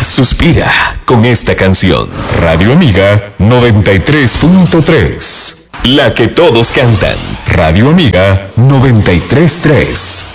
suspira con esta canción. Radio Amiga 93.3. La que todos cantan. Radio Amiga 93.3.